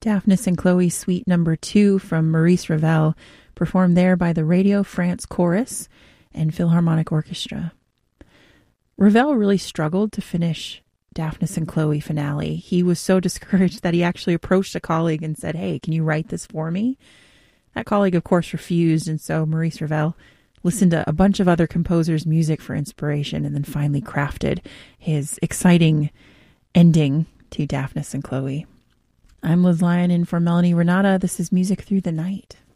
Daphnis and Chloe Suite Number 2 from Maurice Ravel, performed there by the Radio France Chorus and Philharmonic Orchestra. Ravel really struggled to finish Daphnis and Chloe finale. He was so discouraged that he actually approached a colleague and said, "Hey, can you write this for me?" That colleague, of course, refused, and so Maurice Ravel listened to a bunch of other composers' music for inspiration and then finally crafted his exciting ending to Daphnis and Chloe. I'm Liz Lyon in for Melanie Renata. This is Music Through the Night.